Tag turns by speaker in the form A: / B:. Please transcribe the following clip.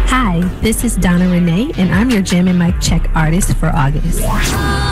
A: Hi, this is Donna Renee, and I'm your Jam and Mic Check artist for August.